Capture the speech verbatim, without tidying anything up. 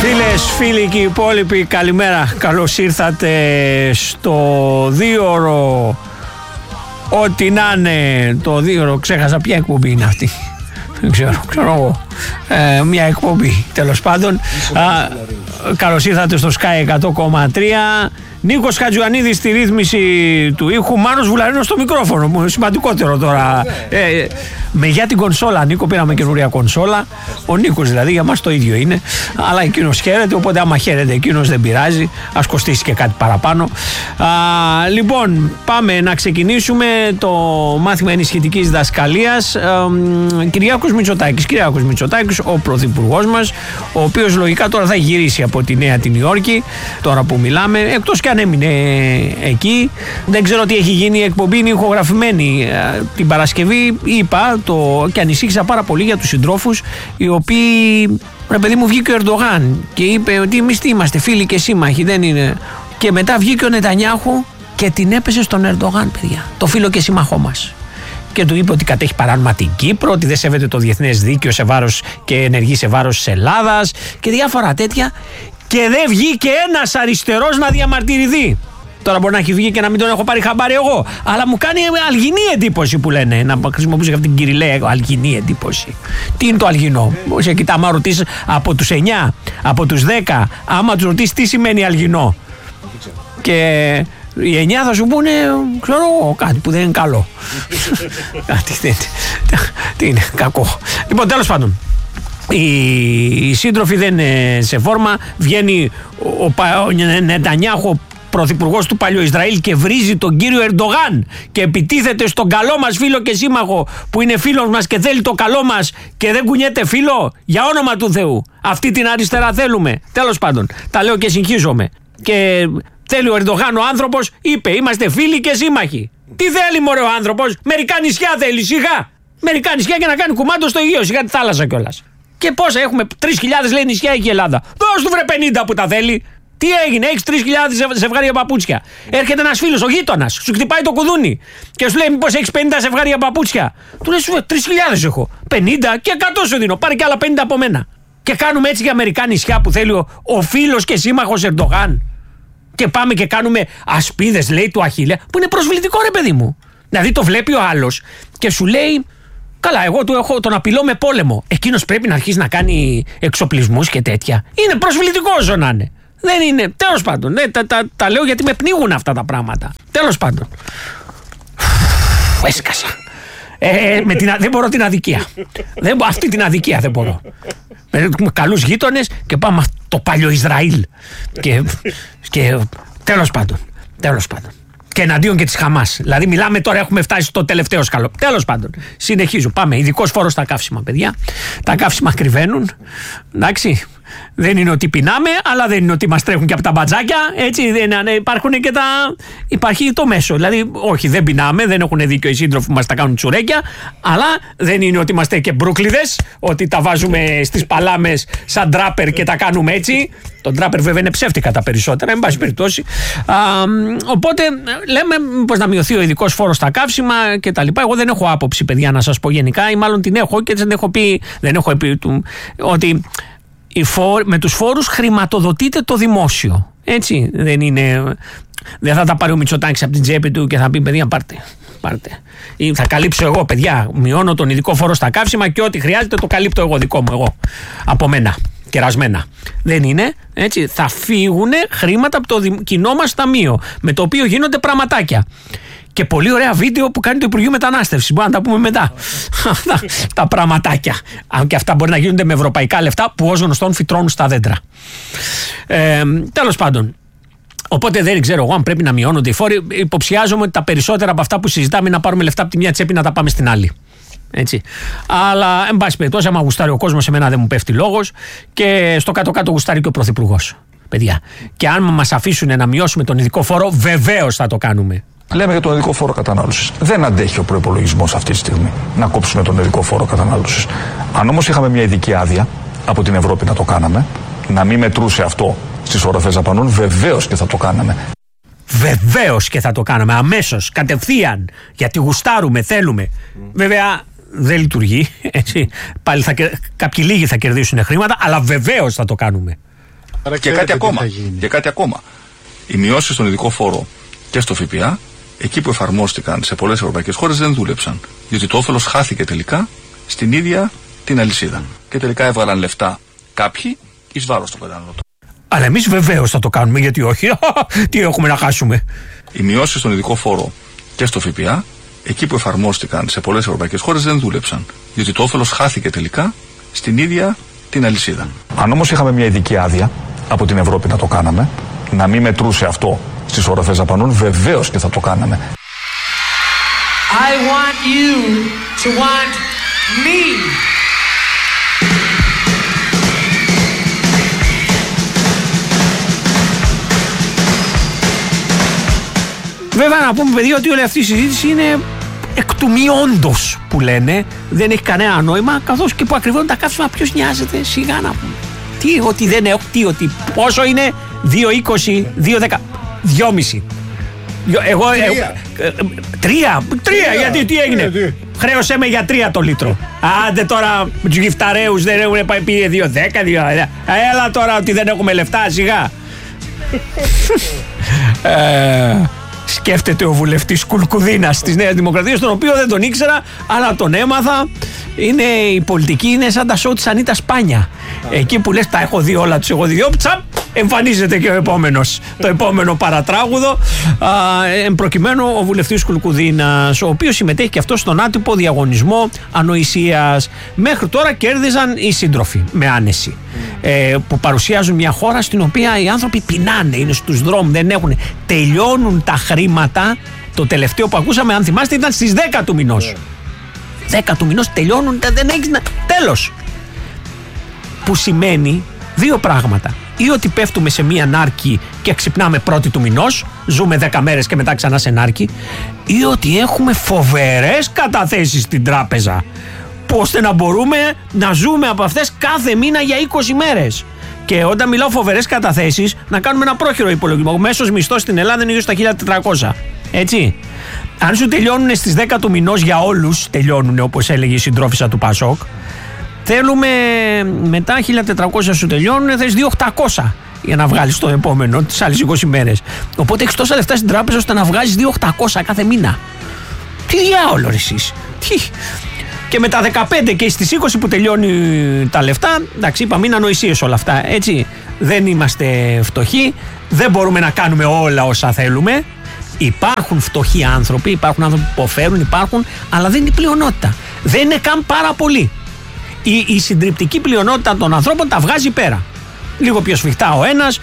Φίλες, φίλοι και οι υπόλοιποι, καλημέρα. Καλώς ήρθατε στο δίωρο. Ό,τι να είναι το δίωρο. Ξέχασα ποια εκπομπή είναι αυτή. Δεν ξέρω, ξέρω εγώ. Ε, μια εκπομπή, τέλος πάντων. Καλώς ήρθατε στο Sky εκατό κόμμα τρία. Νίκος Χατζιωαννίδης στη ρύθμιση του ήχου, Μάνος Βουλαρίνος στο μικρόφωνο. Σημαντικότερο τώρα. Ε, με για την κονσόλα, Νίκο, πήραμε καινούρια κονσόλα. Ο Νίκος δηλαδή, για μας το ίδιο είναι. Αλλά εκείνος χαίρεται, οπότε άμα χαίρεται εκείνος δεν πειράζει. Ας κοστίσει και κάτι παραπάνω. Α, λοιπόν, πάμε να ξεκινήσουμε το μάθημα ενισχυτικής δασκαλίας. Α, Κυριάκος Μητσοτάκης. Κυριάκος Μητσοτάκης, ο πρωθυπουργός μας, ο οποίος λογικά τώρα θα γυρίσει από τη Νέα την Υόρκη, τώρα που μιλάμε, εκτός και αν έμεινε εκεί. Δεν ξέρω τι έχει γίνει, η εκπομπή είναι ηχογραφημένη. Την Παρασκευή είπα το, και ανησύχησα πάρα πολύ για τους συντρόφους, οι οποίοι, ρε παιδί μου, βγήκε ο Ερντογάν και είπε ότι εμείς τι είμαστε, φίλοι και σύμμαχοι, δεν είναι. Και μετά βγήκε ο Νετανιάχου και την έπεσε στον Ερντογάν, παιδιά, το φίλο και σύμμαχό μας. Και του είπε ότι κατέχει παράνομα την Κύπρο, ότι δεν σέβεται το διεθνές δίκαιο σε βάρος και ενεργεί σε βάρος της Ελλάδας και διάφορα τέτοια. Και δεν βγήκε ένας αριστερός να διαμαρτυρηθεί. Τώρα μπορεί να έχει βγει και να μην τον έχω πάρει χαμπάρι εγώ. Αλλά μου κάνει αλγινή εντύπωση που λένε. Να χρησιμοποιήσω αυτή την κυριλαία, αλγινή εντύπωση. Τι είναι το αλγινό? Σε κοιτά, άμα ρωτήσει από τους εννιά, από τους δέκα, άμα τους ρωτήσει τι σημαίνει αλγινό. Και οι εννιά θα σου πούνε, ξέρω, κάτι που δεν είναι καλό. Κάτι δεν τι είναι, κακό. Λοιπόν, τέλος πάντων. Οι σύντροφοι δεν είναι σε φόρμα. Βγαίνει ο, ο, ο Νετανιάχου, πρωθυπουργός του παλιού Ισραήλ, και βρίζει τον κύριο Ερντογάν και επιτίθεται στον καλό μας φίλο και σύμμαχο, που είναι φίλος μας και θέλει το καλό μας και δεν κουνιέται φίλο. Για όνομα του Θεού, αυτή την αριστερά θέλουμε? Τέλος πάντων, τα λέω και συγχύζομαι. Και θέλει ο Ερντογάν, ο άνθρωπος, είπε, είμαστε φίλοι και σύμμαχοι. Τι θέλει μωρέ ο άνθρωπος? Μερικά νησιά θέλει, σιγά. Μερικά νησιά για να κάνει κουμάντο στο Αιγαίο, σιγά τη θάλασσα κιόλας. Και πόσα έχουμε? τρεις χιλιάδες λέει νησιά έχει η Ελλάδα. Δώσ' του βρε πενήντα που τα θέλει. Τι έγινε? Έχεις τρεις χιλιάδες ζευγάρια παπούτσια. Έρχεται ένας φίλος, ο γείτονας, σου χτυπάει το κουδούνι και σου λέει, μήπως έχεις πενήντα ζευγάρια παπούτσια? Του λες, τρεις χιλιάδες έχω. πενήντα και εκατό σου δίνω. Πάρε και άλλα πενήντα από μένα. Και κάνουμε έτσι για μερικά νησιά που θέλει ο, ο φίλος και σύμμαχος Ερντογάν. Και πάμε και κάνουμε ασπίδες, λέει, του Αχιλλέα, που είναι προσβλητικό, ρε παιδί μου. Δηλαδή το βλέπει ο άλλος και σου λέει, καλά, εγώ του έχω, τον απειλώ με πόλεμο. Εκείνος πρέπει να αρχίσει να κάνει εξοπλισμούς και τέτοια. Είναι προσβλητικό όσο να είναι. Δεν είναι. Τέλος πάντων. Ναι, τα, τα, τα λέω γιατί με πνίγουν αυτά τα πράγματα. Τέλος πάντων. Έσκασα. Ε, με την, δεν μπορώ την αδικία. Δεν, αυτή την αδικία δεν μπορώ. Με καλούς γείτονες και πάμε το παλιό Ισραήλ. Και, και τέλος πάντων. Τέλος πάντων. Και εναντίον και της Χαμάς. Δηλαδή, μιλάμε τώρα, έχουμε φτάσει στο τελευταίο σκαλό. Τέλος πάντων, συνεχίζω. Πάμε. Ειδικός φόρος στα καύσιμα, παιδιά. Τα καύσιμα κρυβαίνουν. Εντάξει. Δεν είναι ότι πεινάμε, αλλά δεν είναι ότι μας τρέχουν και από τα μπατζάκια. Έτσι, δεν είναι, υπάρχουν και τα. Υπάρχει το μέσο. Δηλαδή, όχι, δεν πεινάμε, δεν έχουν δίκιο οι σύντροφοι που μας τα κάνουν τσουρέκια, αλλά δεν είναι ότι είμαστε και μπρούκλιδες, ότι τα βάζουμε στις παλάμες σαν τράπερ και τα κάνουμε έτσι. Το τράπερ βέβαια είναι ψεύτικα τα περισσότερα, εν πάση περιπτώσει. Α, οπότε λέμε πως να μειωθεί ο ειδικός φόρος στα καύσιμα κτλ. Εγώ δεν έχω άποψη, παιδιά, να σας πω γενικά, ή μάλλον την έχω και δεν έχω πει, δεν έχω πει ότι. Με τους φόρους χρηματοδοτείται το δημόσιο. Έτσι, δεν είναι. Δεν θα τα πάρει ο Μητσοτάκης από την τσέπη του και θα πει, παιδιά, πάρτε. πάρτε. Ή θα καλύψω εγώ, παιδιά. Μειώνω τον ειδικό φόρο στα καύσιμα και ό,τι χρειάζεται το καλύπτω εγώ, δικό μου, εγώ. Από μένα. Κερασμένα. Δεν είναι. Έτσι. Θα φύγουν χρήματα από το κοινό μας ταμείο, με το οποίο γίνονται πραγματάκια. Και πολύ ωραία βίντεο που κάνει το Υπουργείο Μετανάστευσης. Μπορούμε να τα πούμε μετά. τα, τα πραγματάκια. Αν και αυτά μπορεί να γίνονται με ευρωπαϊκά λεφτά που ως γνωστόν φυτρώνουν στα δέντρα. Ε, τέλος πάντων. Οπότε δεν ξέρω εγώ αν πρέπει να μειώνονται οι φόροι. Υποψιάζομαι ότι τα περισσότερα από αυτά που συζητάμε είναι να πάρουμε λεφτά από τη μια τσέπη να τα πάμε στην άλλη. Έτσι. Αλλά, εν πάση περιπτώσει, άμα γουστάρει ο κόσμος, εμένα δεν μου πέφτει λόγος και στο κάτω-κάτω γουστάρει και ο πρωθυπουργός. Παιδιά. Και αν μας αφήσουν να μειώσουμε τον ειδικό φόρο, βεβαίως θα το κάνουμε. Λέμε για τον ειδικό φόρο κατανάλωσης. Δεν αντέχει ο προϋπολογισμός αυτή τη στιγμή να κόψουμε τον ειδικό φόρο κατανάλωσης. Αν όμως είχαμε μια ειδική άδεια από την Ευρώπη να το κάναμε, να μην μετρούσε αυτό στις οροφές δαπανών, βεβαίως και θα το κάναμε. Βεβαίως και θα το κάναμε αμέσως, κατευθείαν, γιατί γουστάρουμε, θέλουμε. Mm. Βέβαια δεν λειτουργεί, έτσι. Πάλι θα, κάποιοι λίγοι θα κερδίσουν χρήματα, αλλά βεβαίως θα το κάνουμε. Άρα και, κάτι ακόμα, και κάτι ακόμα. Οι μειώσεις στον ειδικό φόρο και στο ΦΠΑ, εκεί που εφαρμόστηκαν σε πολλές ευρωπαϊκές χώρες, δεν δούλεψαν. Διότι το όφελος χάθηκε τελικά στην ίδια την αλυσίδα. Και τελικά έβγαλαν λεφτά κάποιοι εις βάρος των καταναλωτών. Αλλά εμείς βεβαίως θα το κάνουμε, γιατί όχι. Τι έχουμε να χάσουμε. Οι μειώσεις στον ειδικό φόρο και στο ΦΠΑ, εκεί που εφαρμόστηκαν σε πολλές ευρωπαϊκές χώρες, δεν δούλεψαν. Διότι το όφελος χάθηκε τελικά στην ίδια την αλυσίδα. Αν όμως είχαμε μια ειδική άδεια από την Ευρώπη να το κάναμε, να μην μετρούσε αυτό στις οροφές δαπανών, βεβαίως και θα το κάναμε. I want you to want me. Βέβαια να πούμε, παιδιά, ότι όλη αυτή η συζήτηση είναι εκ του μειόντος που λένε, δεν έχει κανένα νόημα, καθώς και που ακριβώνουν τα καύσιμα, ποιος νοιάζεται, σιγά να πούμε. Τι, ότι δεν έχω, τι, ότι πόσο είναι, δύο είκοσι, δύο δέκα, δυόμισι. Εγώ, τρία. Ε, ε, τρία, τρία, γιατί τι έγινε. Ε, χρέωσέ με για τρία το λίτρο. Άντε τώρα με τους γυφταρέους δεν έχουν πάει πει δύο δέκα, δύο, έλα τώρα ότι δεν έχουμε λεφτά, σιγά. ε, Σκέφτεται ο βουλευτής Κουλκουδίνας της Νέας Δημοκρατίας, τον οποίο δεν τον ήξερα, αλλά τον έμαθα. Είναι, η πολιτική είναι σαν τα σοου της Ανίτας Πάνια. Εκεί που λες τα έχω δει όλα, τους έχω δει δυο, τσαπ, εμφανίζεται και ο επόμενος, το επόμενο παρατράγουδο. Α, εν προκειμένου ο βουλευτής Κουλκουδίνας, ο οποίος συμμετέχει και αυτό στον άτυπο διαγωνισμό ανοησίας. Μέχρι τώρα κέρδιζαν οι σύντροφοι με άνεση. Ε, που παρουσιάζουν μια χώρα στην οποία οι άνθρωποι πεινάνε, είναι στους δρόμους, δεν έχουν. Τελειώνουν τα χρήματα. Το τελευταίο που ακούσαμε, αν θυμάστε, ήταν στις δέκα του μηνός. δέκα του μηνός τελειώνουν, δεν έχεις να... Τέλος. Που σημαίνει δύο πράγματα. Ή ότι πέφτουμε σε μία νάρκη και ξυπνάμε πρώτη του μηνός, ζούμε δέκα μέρες και μετά ξανά σε νάρκη, ή ότι έχουμε φοβερές καταθέσεις στην τράπεζα, που ώστε να μπορούμε να ζούμε από αυτές κάθε μήνα για είκοσι μέρες. Και όταν μιλάω φοβερές καταθέσεις, να κάνουμε ένα πρόχειρο υπολογισμό. Ο μέσος μισθός στην Ελλάδα είναι γύρω στα χίλια τετρακόσια. Έτσι. Αν σου τελειώνουν στις δέκα του μηνός για όλους, τελειώνουν όπως έλεγε η συντρόφισσα του Πασόκ, θέλουμε μετά χίλια τετρακόσια σου τελειώνουν, θες δύο χιλιάδες οκτακόσια για να βγάλεις το επόμενο, τις άλλες είκοσι μέρες. Οπότε έχεις τόσα λεφτά στην τράπεζα ώστε να βγάλεις δύο χιλιάδες οκτακόσια κάθε μήνα. Τι διάολο ρε εσείς. Τι. Και με τα δεκαπέντε και στις είκοσι που τελειώνει τα λεφτά, εντάξει, είπαμε είναι ανοησίες όλα αυτά, έτσι. Δεν είμαστε φτωχοί, δεν μπορούμε να κάνουμε όλα όσα θέλουμε. Υπάρχουν φτωχοί άνθρωποι, υπάρχουν άνθρωποι που υποφέρουν, υπάρχουν, αλλά δεν είναι η πλειονότητα. Δεν είναι καν πάρα πολλοί. Η, η συντριπτική πλειονότητα των ανθρώπων τα βγάζει πέρα. Λίγο πιο σφιχτά ο ένας,